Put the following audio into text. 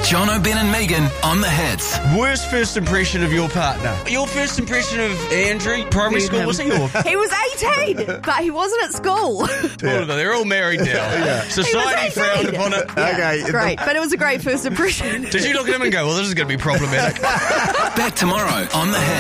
Jono, Ben and Megan on the hits. Worst first impression of your partner? Your first impression of Andrew, primary school, was he? Or? He was 18, but he wasn't at school. They're all married now. Society frowned upon it. Okay. Great, but it was a great first impression. Did you look at him and go, well, this is going to be problematic? Back tomorrow on the hits.